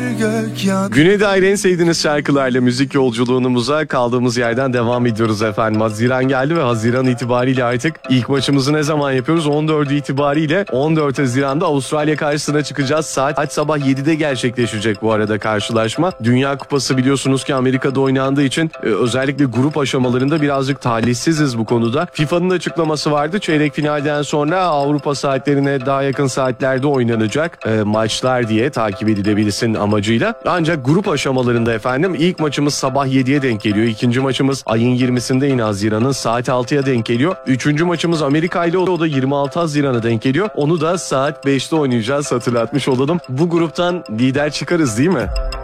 Güne dair en sevdiğiniz şarkılarla müzik yolculuğumuza kaldığımız yerden devam ediyoruz efendim. Haziran geldi ve Haziran itibariyle artık ilk maçımızı ne zaman yapıyoruz? 14 itibariyle 14 Haziran'da Avustralya karşısına çıkacağız. Saat sabah 7'de gerçekleşecek bu arada karşılaşma. Dünya Kupası biliyorsunuz ki Amerika'da oynandığı için özellikle grup aşamalarında birazcık talihsiziz bu konuda. FIFA'nın açıklaması vardı. Çeyrek finalden sonra Avrupa saatlerine daha yakın saatlerde oynanacak maçlar diye takip edilebilsin amacıyla. Ancak grup aşamalarında efendim ilk maçımız sabah 7'ye denk geliyor. İkinci maçımız ayın 20'sinde yine Haziran'ın saat 6'ya denk geliyor. Üçüncü maçımız Amerika ile, o da 26 Haziran'a denk geliyor. Onu da saat 5'te oynayacağız, hatırlatmış olalım. Bu gruptan lider çıkarız değil mi?